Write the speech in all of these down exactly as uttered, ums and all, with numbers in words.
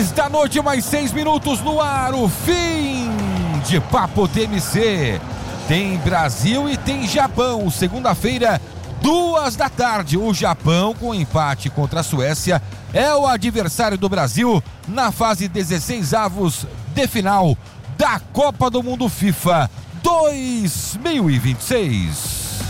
seis da noite, mais seis minutos no ar, o fim de Papo T M C. Tem Brasil e tem Japão, segunda-feira, duas da tarde. O Japão, com empate contra a Suécia, é o adversário do Brasil na fase dezesseis avos de final da Copa do Mundo FIFA dois mil e vinte e seis.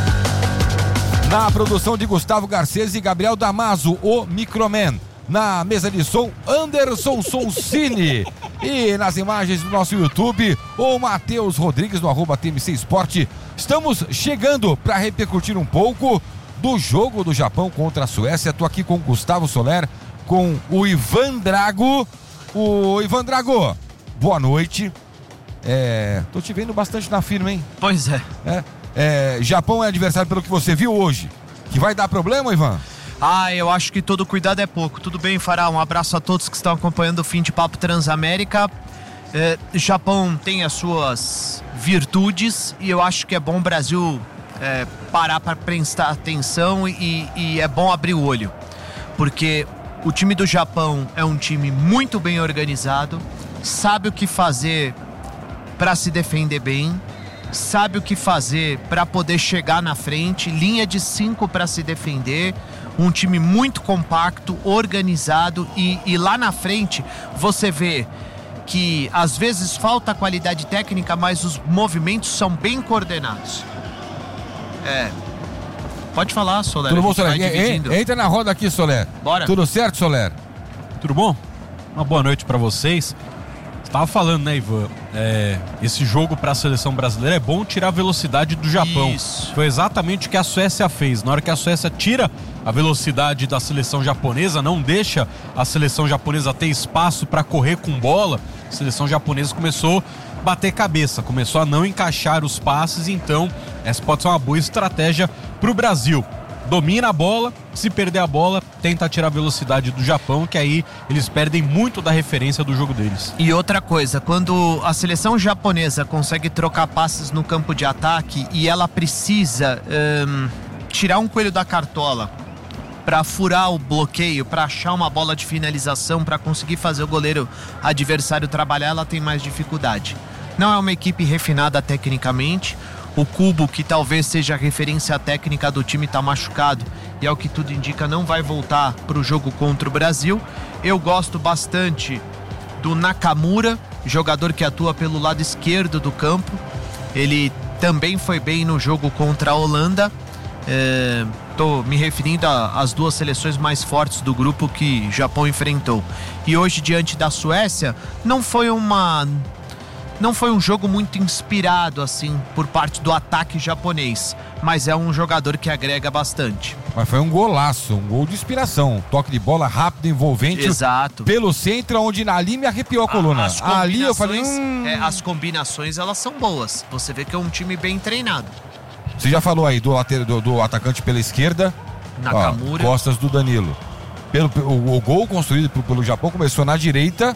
Na produção de Gustavo Garcês e Gabriel Damaso, o Microman. Na mesa de som, Anderson Sonsini. E nas imagens do nosso YouTube, o Matheus Rodrigues, no arroba T M C Esporte. Estamos chegando para repercutir um pouco do jogo do Japão contra a Suécia. Estou aqui com o Gustavo Soler, com o Ivan Drago. O Ivan Drago, boa noite. É, tô te vendo bastante na firma, hein? Pois é. É, é. Japão é adversário pelo que você viu hoje. Que vai dar problema, Ivan? Ah, eu acho que todo cuidado é pouco. Tudo bem, Fará? Um abraço a todos que estão acompanhando o Fim de Papo Transamérica. É, Japão tem as suas virtudes e eu acho que é bom o Brasil é, parar para prestar atenção e, e é bom abrir o olho. Porque o time do Japão é um time muito bem organizado, sabe o que fazer para se defender bem, sabe o que fazer para poder chegar na frente, linha de cinco para se defender, um time muito compacto, organizado e, e lá na frente você vê que às vezes falta qualidade técnica, mas os movimentos são bem coordenados. É. Pode falar, Soler. Tudo bom, Soler? En, entra na roda aqui, Soler. Bora. Tudo certo, Soler? Tudo bom? Uma boa noite pra vocês. Tava falando, né, Ivan? É, esse jogo para a seleção brasileira é bom tirar a velocidade do Japão. Isso. Foi exatamente o que a Suécia fez. Na hora que a Suécia tira a velocidade da seleção japonesa, não deixa a seleção japonesa ter espaço para correr com bola, a seleção japonesa começou a bater cabeça, começou a não encaixar os passes, então essa pode ser uma boa estratégia para o Brasil. Domina a bola, se perder a bola, tenta tirar a velocidade do Japão, que aí eles perdem muito da referência do jogo deles. E outra coisa, quando a seleção japonesa consegue trocar passes no campo de ataque e ela precisa hum, tirar um coelho da cartola para furar o bloqueio, para achar uma bola de finalização, para conseguir fazer o goleiro adversário trabalhar, ela tem mais dificuldade. Não é uma equipe refinada tecnicamente. O Kubo, que talvez seja a referência técnica do time, está machucado e, ao que tudo indica, não vai voltar para o jogo contra o Brasil. Eu gosto bastante do Nakamura, jogador que atua pelo lado esquerdo do campo. Ele também foi bem no jogo contra a Holanda. Estou é, me referindo às duas seleções mais fortes do grupo que o Japão enfrentou. E hoje, diante da Suécia, não foi uma... Não foi um jogo muito inspirado, assim, por parte do ataque japonês, mas é um jogador que agrega bastante. Mas foi um golaço, um gol de inspiração, um toque de bola rápido, envolvente. Exato. Pelo centro, onde ali me arrepiou a coluna. As ali eu falei... Hum... É, as combinações, elas são boas. Você vê que é um time bem treinado. Você já falou aí do, lateral, do, do atacante pela esquerda. Nakamura. Ó, costas do Danilo. Pelo, o, o gol construído pelo Japão começou na direita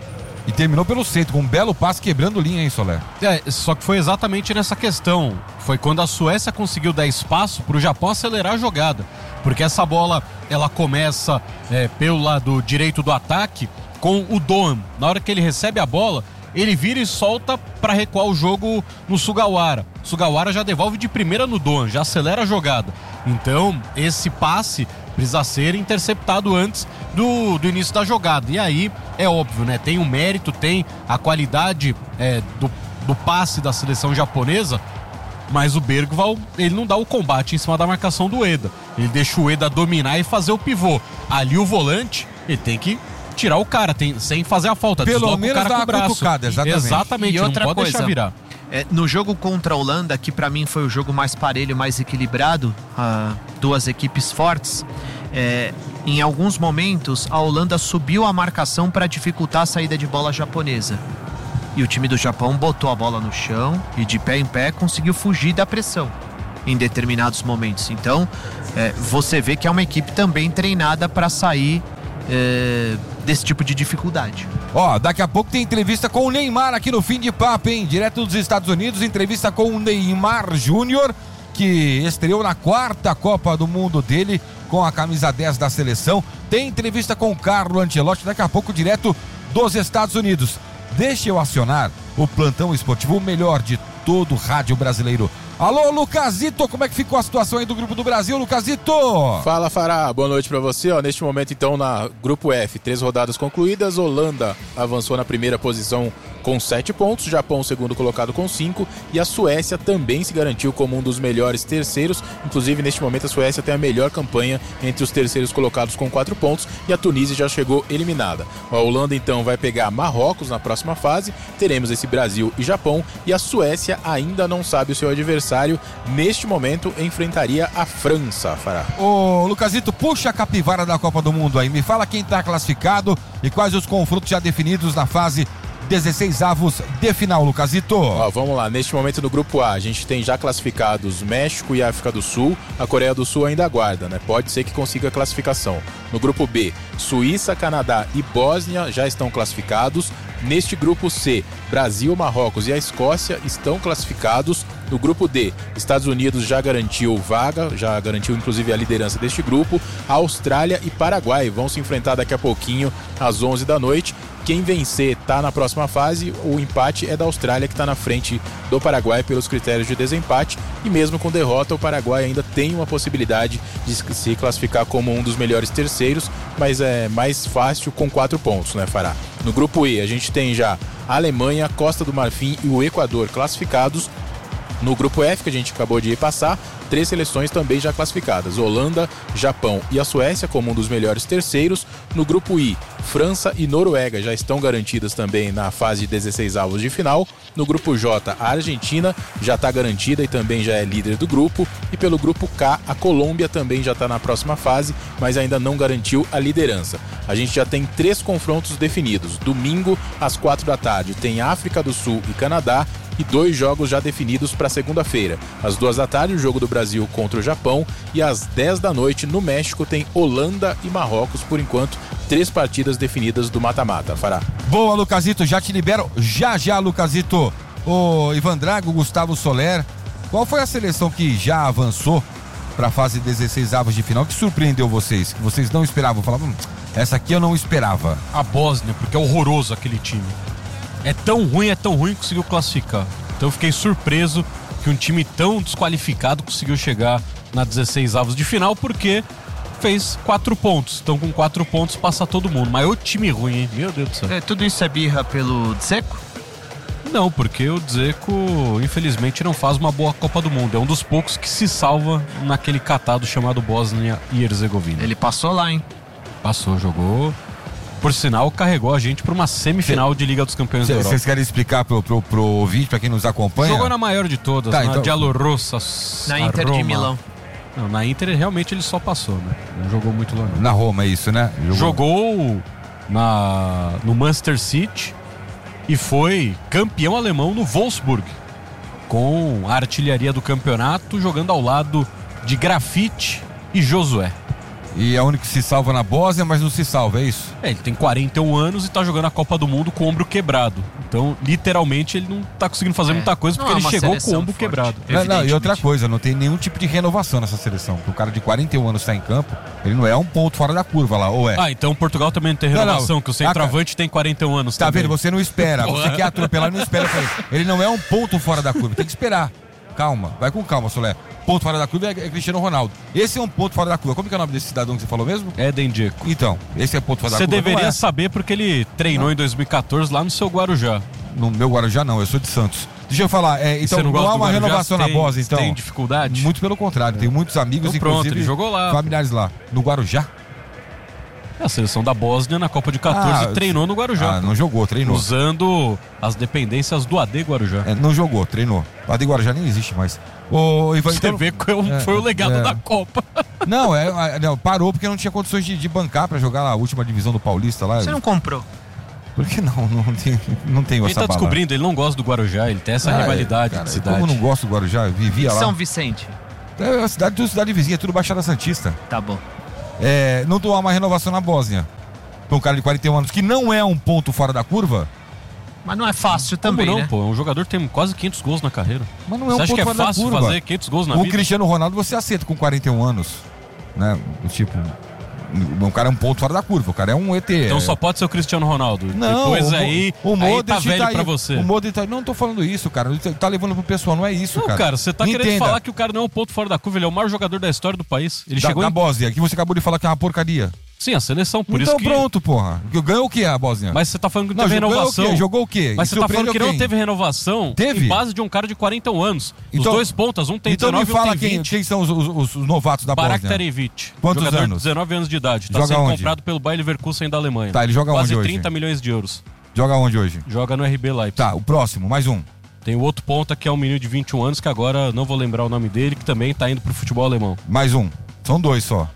e terminou pelo centro, com um belo passe quebrando linha, hein, Soler? É, só que foi exatamente nessa questão. Foi quando a Suécia conseguiu dar espaço para o Japão acelerar a jogada. Porque essa bola, ela começa é, pelo lado direito do ataque com o Doan. Na hora que ele recebe a bola, ele vira e solta para recuar o jogo no Sugawara. Sugawara já devolve de primeira no Doan, já acelera a jogada. Então, esse passe precisa ser interceptado antes do, do início da jogada. E aí, é óbvio, né? Tem o mérito, tem a qualidade é, do, do passe da seleção japonesa, mas o Bergvall, ele não dá o combate em cima da marcação do Ueda. Ele deixa o Ueda dominar e fazer o pivô. Ali o volante, ele tem que tirar o cara, tem, sem fazer a falta. Pelo menos o cara dá com o braço. Cutucada, exatamente. Exatamente, e outra não pode coisa, deixar virar. É, no jogo contra a Holanda, que pra mim foi o jogo mais parelho, mais equilibrado, ah, duas equipes fortes, é, em alguns momentos a Holanda subiu a marcação para dificultar a saída de bola japonesa. E o time do Japão botou a bola no chão e de pé em pé conseguiu fugir da pressão em determinados momentos. Então, é, você vê que é uma equipe também treinada para sair é, desse tipo de dificuldade. Ó, daqui a pouco tem entrevista com o Neymar aqui no Fim de Papo, hein? Direto dos Estados Unidos, entrevista com o Neymar Júnior, que estreou na quarta Copa do Mundo dele com a camisa dez da seleção. Tem entrevista com o Carlo Ancelotti daqui a pouco, direto dos Estados Unidos. Deixa eu acionar o plantão esportivo, o melhor de todo o rádio brasileiro. Alô, Lucasito, como é que ficou a situação aí do Grupo do Brasil, Lucasito? Fala, Fará, boa noite pra você. Ó, neste momento, então, na Grupo F, três rodadas concluídas. Holanda avançou na primeira posição com sete pontos, Japão segundo colocado com cinco, e a Suécia também se garantiu como um dos melhores terceiros. Inclusive, neste momento, a Suécia tem a melhor campanha entre os terceiros colocados com quatro pontos, e a Tunísia já chegou eliminada. A Holanda, então, vai pegar Marrocos na próxima fase, teremos esse Brasil e Japão, e a Suécia ainda não sabe o seu adversário. Neste momento, enfrentaria a França, Fará. Ô, Lucasito, puxa a capivara da Copa do Mundo aí. Me fala quem tá classificado e quais os confrontos já definidos na fase dezesseis avos de final, Lucasito. Ó, vamos lá, neste momento no Grupo A, a gente tem já classificados México e África do Sul. A Coreia do Sul ainda aguarda, né? Pode ser que consiga a classificação. No Grupo B, Suíça, Canadá e Bósnia já estão classificados. Neste Grupo C, Brasil, Marrocos e a Escócia estão classificados. No Grupo D, Estados Unidos já garantiu vaga, já garantiu inclusive a liderança deste grupo. A Austrália e Paraguai vão se enfrentar daqui a pouquinho, às onze da noite. Quem vencer está na próxima fase. O empate é da Austrália, que está na frente do Paraguai pelos critérios de desempate. E mesmo com derrota, o Paraguai ainda tem uma possibilidade de se classificar como um dos melhores terceiros, mas é mais fácil com quatro pontos, né, Fará? No Grupo E, a gente tem já a Alemanha, Costa do Marfim e o Equador classificados. No Grupo F, que a gente acabou de passar, três seleções também já classificadas: Holanda, Japão e a Suécia como um dos melhores terceiros. No Grupo I, França e Noruega já estão garantidas também na fase de dezesseis avos de final. No Grupo J, a Argentina já está garantida e também já é líder do grupo. E pelo Grupo K, a Colômbia também já está na próxima fase, mas ainda não garantiu a liderança. A gente já tem três confrontos definidos. Domingo, às quatro da tarde, tem África do Sul e Canadá, e dois jogos já definidos para segunda-feira. Às duas da tarde, o jogo do Brasil contra o Japão, e às dez da noite, no México, tem Holanda e Marrocos. Por enquanto, três partidas definidas do mata-mata. Fará. Boa, Lucasito, já te libero já já, Lucasito. Ô, Ivan Drago, Gustavo Soler, qual foi a seleção que já avançou para a fase dezesseis avos de final que surpreendeu vocês, que vocês não esperavam? Falavam, hum, essa aqui eu não esperava. A Bósnia, porque é horroroso aquele time. É tão ruim, é tão ruim que conseguiu classificar. Então eu fiquei surpreso que um time tão desqualificado conseguiu chegar na dezesseis avos de final, porque fez quatro pontos. Então com quatro pontos passa todo mundo. Mas o time ruim, hein? Meu Deus do céu. É, tudo isso é birra pelo Dzeko? Não, porque o Dzeko, infelizmente, não faz uma boa Copa do Mundo. É um dos poucos que se salva naquele catado chamado Bósnia e Herzegovina. Ele passou lá, hein? Passou, jogou. Por sinal, carregou a gente para uma semifinal Cê, de Liga dos Campeões cê, da Europa. Vocês querem explicar pro, pro, pro ouvinte, para quem nos acompanha? Jogou na maior de todas, tá, na então... Giallorossa, na Inter Roma. de Milão. Não, na Inter realmente ele só passou, né? Não jogou muito lá não. Na Roma, é isso, né? Jogou, jogou na, no Manchester City e foi campeão alemão no Wolfsburg, com a artilharia do campeonato, jogando ao lado de Grafite e Josué. E é o único que se salva na Bósnia, mas não se salva, é isso? É, ele tem quarenta e um anos e tá jogando a Copa do Mundo com o ombro quebrado. Então, literalmente, ele não tá conseguindo fazer é. muita coisa porque ele é chegou com o ombro forte, quebrado. Não, não, e outra coisa, não tem nenhum tipo de renovação nessa seleção. O cara de quarenta e um anos tá em campo, ele não é um ponto fora da curva lá, ou é? Ah, então Portugal também não tem renovação, não, não. que o centroavante ah, tem quarenta e um anos tá também. Vendo? Você não espera, você quer atropelar, não espera pra ele. Ele não é um ponto fora da curva, tem que esperar. Calma, vai com calma, Soler. Ponto fora da curva é Cristiano Ronaldo. Esse é um ponto fora da curva. Como que é o nome desse cidadão que você falou mesmo? Eden Dzeko. Então, esse é ponto fora da você curva. Você deveria é. saber porque ele treinou não. em dois mil e catorze lá no seu Guarujá. No meu Guarujá não, eu sou de Santos. Deixa eu falar, é, então não, não há uma Guarujá, renovação tem, na Bósnia, então? Tem dificuldade? Muito pelo contrário, é. Tem muitos amigos, então, pronto, inclusive ele jogou lá. familiares lá. No Guarujá? A seleção da Bósnia na Copa de catorze ah, treinou no Guarujá. Ah, não jogou, treinou. Usando as dependências do A D Guarujá. É, não jogou, treinou. O A D Guarujá nem existe mais. Ô, Ivan, Você então, vê que é, foi o legado é. da Copa. Não, é, não, parou porque não tinha condições de, de bancar pra jogar a última divisão do Paulista lá. Você não comprou? Por que não? Não, tem, não tenho ele essa tá bala. descobrindo, ele não gosta do Guarujá, ele tem essa ah, rivalidade cara, de cidade. Como eu não gosto do Guarujá, eu vivia lá. São Vicente? É a cidade, tudo cidade vizinha, tudo Baixada Santista. Tá bom. É, não doar uma renovação na Bósnia. Pra um cara de quarenta e um anos, que não é um ponto fora da curva. Mas não é fácil também, Como não, né? pô? Um jogador que tem quase quinhentos gols na carreira. Mas não é você um acha ponto que é fora fácil da curva. fazer quinhentos gols na o vida? O Cristiano Ronaldo você aceita com quarenta e um anos. né? Tipo, o cara é um ponto fora da curva, o cara é um E T. Então só pode ser o Cristiano Ronaldo. Não, Depois o, aí, o aí Modric tá velho tá aí, pra você. O Modric tá, não tô falando isso, cara. Ele tá levando pro pessoal, não é isso, não, cara. Não, cara, você tá Entenda. querendo falar que o cara não é um ponto fora da curva, ele é o maior jogador da história do país. Ele da, chegou da em... Bósnia, que você acabou de falar que é uma porcaria. Sim, a seleção, por então isso que... pronto, porra. Ganhou o que a Bósnia? Mas você tá falando que não, não teve renovação. O quê? Jogou o quê? Mas E você tá falando que quem? não teve renovação teve? em base de um cara de quarenta e um anos. Então, os dois pontas, um tem então dezenove me fala e um tem quem, vinte. quem são os, os, os novatos da Barak Bósnia. Tarevic. Quantos jogador anos? de dezenove anos de idade. Tá Joga sendo onde? comprado pelo Bayer Leverkusen da Alemanha. Tá, ele joga Quase onde hoje? trinta milhões de euros. Joga onde hoje? Joga no R B Leipzig. Tá, o próximo, mais um. Tem o outro ponta que é um menino de vinte e um anos, que agora não vou lembrar o nome dele, que também tá indo pro futebol alemão. Mais um. São dois só.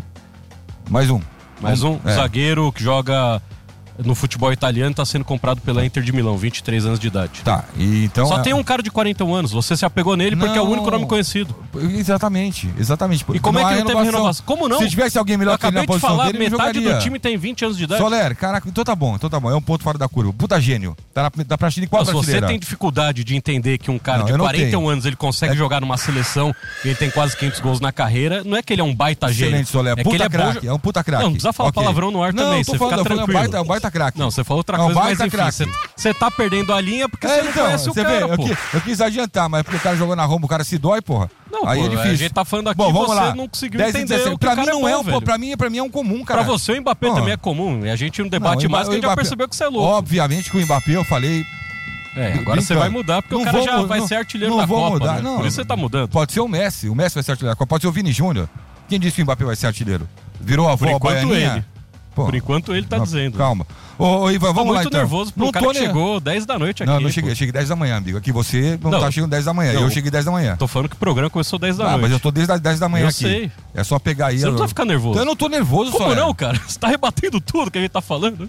Mais um. Mais um, É. zagueiro que joga no futebol italiano, tá sendo comprado pela Inter de Milão, vinte e três anos de idade. Tá, e então... Só é- tem um cara de quarenta e um anos, você se apegou nele porque é o Não. único nome conhecido. Exatamente, exatamente. E como é há que não teve renovação? Como não? Se tivesse alguém melhor Eu que ele acabei na de posição falar, dele, ele metade jogaria. do time tem vinte anos de idade. Soler, caraca, então tá bom, então tá bom. É um ponto fora da curva. Puta gênio. Tá na, tá pra de qual Não, se você prateleira? tem dificuldade de entender que um cara Não, de eu não quarenta e um tenho. anos ele consegue É- jogar numa seleção e ele tem quase quinhentos gols na carreira, não é que ele é um baita gênio. Excelente, Soler. É que Puta ele é bom craque, jo- é um puta craque. Não, não precisa falar Ok. palavrão no ar não, também, tô você falando, fica eu falei, tranquilo. É um baita, é um baita craque. Não, você falou outra É um coisa, mas baita enfim, craque. você, você tá perdendo a linha porque você É, não então, conhece o você cara, vê, eu, pô. quis, eu quis adiantar, mas porque o cara jogou na Roma, o cara se dói, porra. Não, Aí pô, é difícil. a gente tá falando aqui Bom, e vamos você lá. não conseguiu dez e entender dezesseis. o que Pra o mim cara não é é, bom, um, pô, velho. pra mim, pra mim é um comum, cara. Pra você o Mbappé Ó. também é comum, e a gente no debate Não, o mais que a gente já Mbappé- percebeu que você é louco. Obviamente que o Mbappé, eu falei... É, agora você brincando. vai mudar, porque Não o cara vou já mu- vai não- ser artilheiro não da vou Copa, mudar, né? não. Por isso você tá mudando. Pode ser o Messi, o Messi vai ser artilheiro da Copa, pode ser o Vini Júnior. Quem disse que o Mbappé vai ser artilheiro? Virou a Por avó enquanto baianinha? ele. Pô, Por enquanto ele tá não, dizendo. Calma. Ô, ô Ivan, Tô vamos lá muito então. nervoso pro Não cara tô que ne- chegou dez da noite aqui. Não, não pô. cheguei, eu cheguei dez da manhã, amigo. Aqui você não, Não. tá chegando dez da manhã. Não. Eu cheguei dez da manhã. Tô falando que o programa começou dez da Ah, noite. mas eu tô desde as dez da manhã Eu aqui. sei. É só pegar aí. Você não eu... precisa ficar nervoso. Eu não tô nervoso, Como só. não, cara? Você tá rebatendo tudo que a gente tá falando.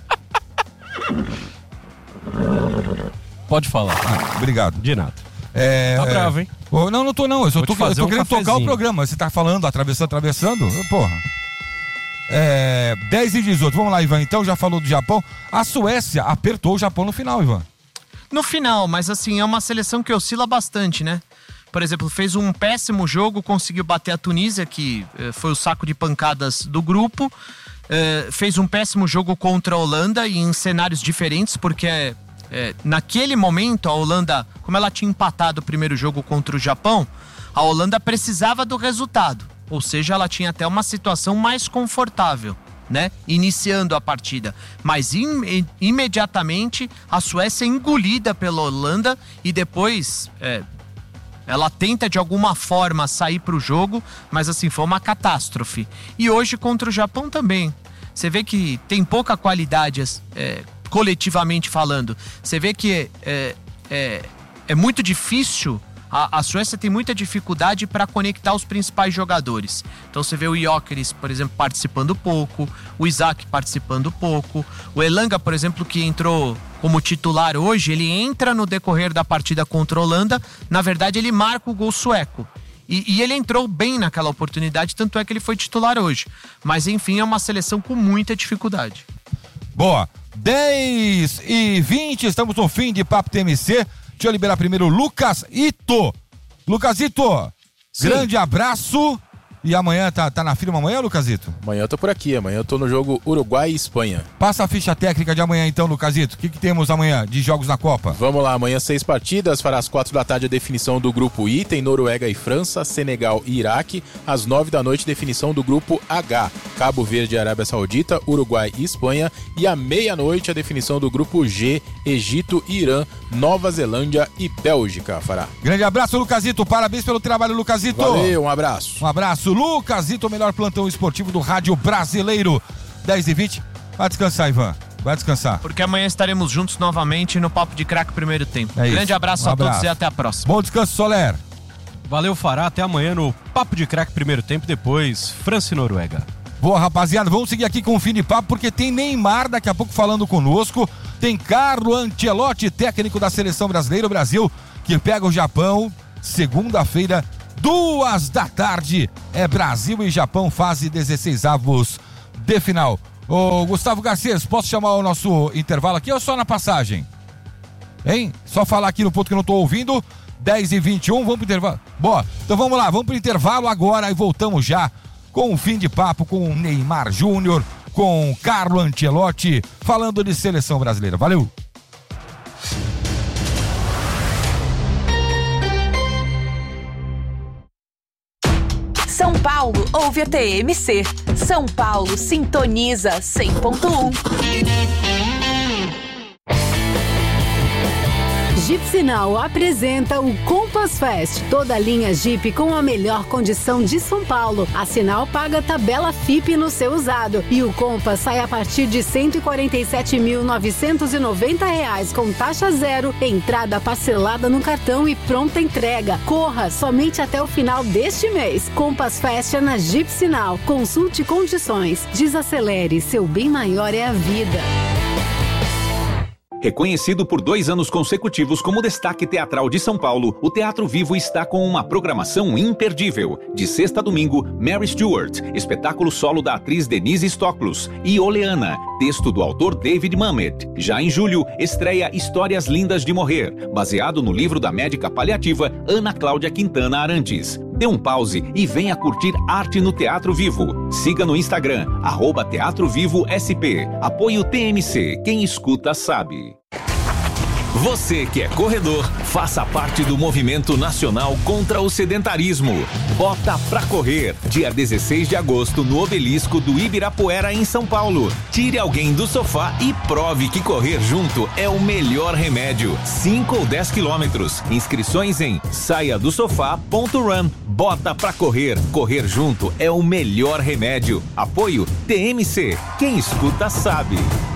Pode falar. Ah, obrigado. De nada. É, Tá é... bravo, hein? Ô, não, não tô não. Eu só Vou tô, te fazer eu tô um querendo tocar o cafezinho. programa. Você tá falando, atravessando, atravessando? Porra. É, dez e dezoito. Vamos lá, Ivan. Então, já falou do Japão. A Suécia apertou o Japão no final, Ivan. No final, mas assim, é uma seleção que oscila bastante, né? Por exemplo, fez um péssimo jogo, conseguiu bater a Tunísia, que eh, foi o saco de pancadas do grupo. Eh, fez um péssimo jogo contra a Holanda e em cenários diferentes, porque eh, naquele momento a Holanda, como ela tinha empatado o primeiro jogo contra o Japão, a Holanda precisava do resultado. Ou seja, ela tinha até uma situação mais confortável, né? Iniciando a partida. Mas im- imediatamente a Suécia é engolida pela Holanda e depois é, ela tenta de alguma forma sair para o jogo, mas assim, foi uma catástrofe. E hoje contra o Japão também. Você vê que tem pouca qualidade, é, coletivamente falando. Você vê que é, é, é muito difícil. A, a Suécia tem muita dificuldade para conectar os principais jogadores. Então você vê o Gyökeres, por exemplo, participando pouco, o Isaac participando pouco, o Elanga, por exemplo, que entrou como titular hoje, ele entra no decorrer da partida contra a Holanda, na verdade ele marca o gol sueco. E, e ele entrou bem naquela oportunidade, tanto é que ele foi titular hoje. Mas enfim, é uma seleção com muita dificuldade. Boa. dez e vinte, estamos no fim de Papo T M C. Deixa eu liberar primeiro o Lucas Ito. Lucas Ito, Sim. grande abraço. E amanhã, tá, tá na firma amanhã, Lucasito? Amanhã eu tô por aqui, amanhã eu tô no jogo Uruguai e Espanha. Passa a ficha técnica de amanhã então, Lucasito. O que, que temos amanhã de jogos na Copa? Vamos lá, amanhã seis partidas, fará às quatro da tarde a definição do grupo I, tem Noruega e França, Senegal e Iraque, às nove da noite definição do grupo H, Cabo Verde e Arábia Saudita, Uruguai e Espanha, e à meia-noite a definição do grupo G, Egito, Irã, Nova Zelândia e Bélgica, fará. Grande abraço, Lucasito. Parabéns pelo trabalho, Lucasito. Valeu, um abraço. Um abraço, Lucasito, o melhor plantão esportivo do rádio brasileiro. dez e vinte. Vai descansar, Ivan. Vai descansar. Porque amanhã estaremos juntos novamente no Papo de Craque Primeiro Tempo. É isso. Grande abraço Um a abraço. todos e até a próxima. Bom descanso, Soler. Valeu, Fará. Até amanhã no Papo de Craque primeiro tempo, depois França e Noruega. Boa, rapaziada, vamos seguir aqui com o fim de papo, porque tem Neymar daqui a pouco falando conosco, tem Carlo Ancelotti, técnico da Seleção Brasileira, o Brasil, que pega o Japão, segunda-feira, duas da tarde, é Brasil e Japão, fase dezesseis avos de final. Ô, Gustavo Garcês, posso chamar o nosso intervalo aqui ou só na passagem? Hein? Só falar aqui no ponto que eu não tô ouvindo, dez e vinte e um, vamos pro intervalo. Boa, então vamos lá, vamos pro intervalo agora e voltamos já com um fim de papo com o Neymar Júnior, com Carlo Ancelotti, falando de seleção brasileira. Valeu! São Paulo ouve a T M C. São Paulo sintoniza cem ponto um. Jeep Sinal apresenta o Compass Fest. Toda a linha Jeep com a melhor condição de São Paulo. A Sinal paga tabela F I P no seu usado. E o Compass sai a partir de cento e quarenta e sete mil novecentos e noventa reais com taxa zero, entrada parcelada no cartão e pronta entrega. Corra somente até o final deste mês. Compass Fest é na Jeep Sinal. Consulte condições. Desacelere. Seu bem maior é a vida. Reconhecido por dois anos consecutivos como destaque teatral de São Paulo, o Teatro Vivo está com uma programação imperdível. De sexta a domingo, Mary Stuart, espetáculo solo da atriz Denise Stoklos, e Oleana, texto do autor David Mamet. Já em julho, estreia Histórias Lindas de Morrer, baseado no livro da médica paliativa Ana Cláudia Quintana Arantes. Dê um pause e venha curtir arte no Teatro Vivo. Siga no Instagram, arroba Teatro Vivo S P. Apoio T M C. Quem escuta sabe. Você que é corredor, faça parte do movimento nacional contra o sedentarismo. Bota pra correr, dia dezesseis de agosto, no Obelisco do Ibirapuera, em São Paulo. Tire alguém do sofá e prove que correr junto é o melhor remédio. cinco ou dez quilômetros. Inscrições em saia do sofá ponto run. Bota pra correr. Correr junto é o melhor remédio. Apoio T M C. Quem escuta sabe.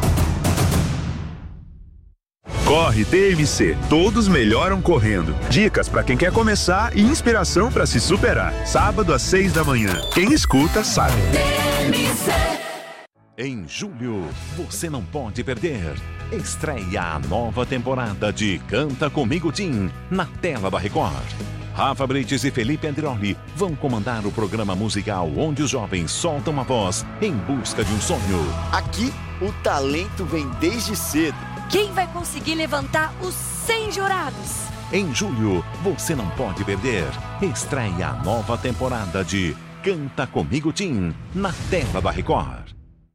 Corre T M C, todos melhoram correndo. Dicas para quem quer começar e inspiração para se superar. Sábado às seis da manhã. Quem escuta sabe. T M C. Em julho, você não pode perder. Estreia a nova temporada de Canta Comigo Tim na tela da Record. Rafa Brites e Felipe Androli vão comandar o programa musical onde os jovens soltam a voz em busca de um sonho. Aqui, o talento vem desde cedo. Quem vai conseguir levantar os cem jurados? Em julho, você não pode perder. Estreia a nova temporada de Canta Comigo Tim na tela da Record.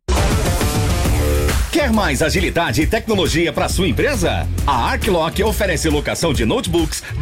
Quer mais agilidade e tecnologia para sua empresa? A Arclock oferece locação de notebooks